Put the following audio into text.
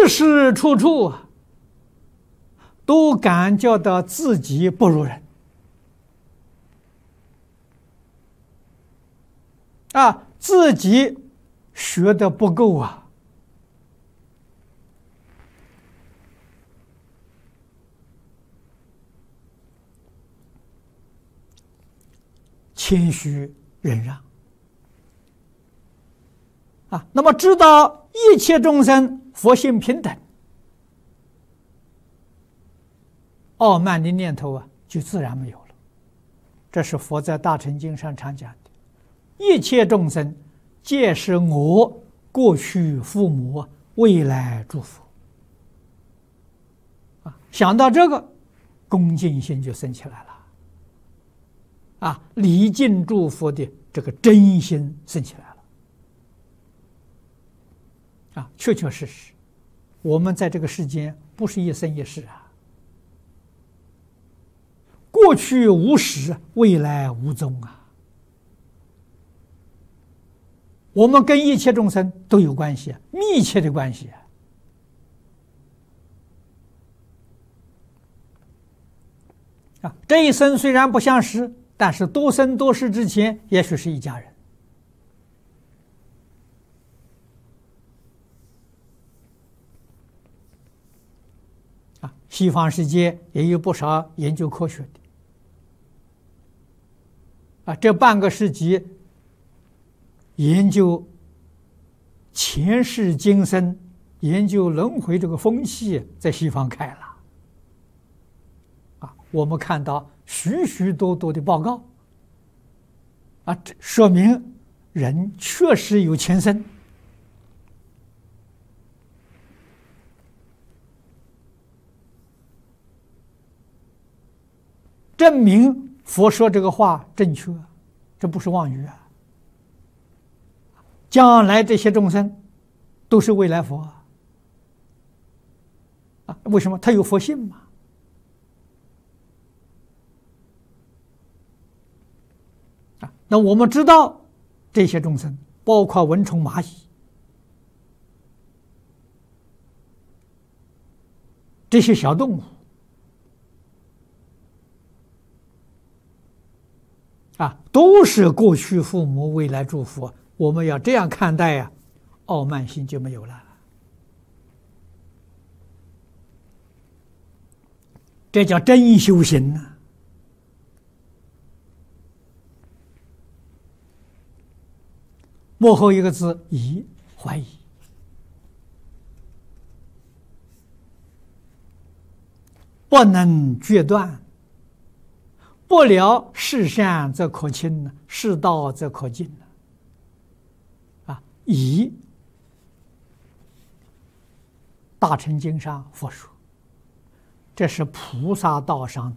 时处处啊，都感觉到自己不如人啊，自己学的不够啊。谦虚忍让啊，那么知道一切众生佛性平等，傲慢的念头啊就自然没有了。这是佛在大乘经上常讲的，一切众生皆是我过去父母未来诸佛啊，想到这个恭敬心就升起来了啊，礼敬诸佛的这个真心升起来了啊，确确实实，我们在这个世间不是一生一世啊，过去无始，未来无踪啊，我们跟一切众生都有关系，密切的关系啊。这一生虽然不相识，但是多生多世之前，也许是一家人。啊，西方世界也有不少研究科学的。啊，这半个世纪研究前世今生、研究轮回这个风气，在西方开了。啊，我们看到许许多多的报告，啊，这说明人确实有前生。证明佛说这个话正确，这不是妄语啊！将来这些众生都是未来佛啊！为什么？他有佛性嘛！啊，那我们知道这些众生，包括蚊虫蚂蚁，这些小动物。啊，都是过去父母未来诸佛，我们要这样看待呀，傲慢心就没有了。这叫真修行呐！幕后一个字疑，怀疑，不能决断。不了世善则可亲，世道则可进啊！以大乘经上佛说，这是菩萨道上